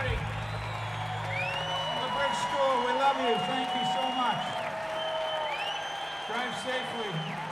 everybody. The Bridge School, we love you. Thank you so much. Drive safely.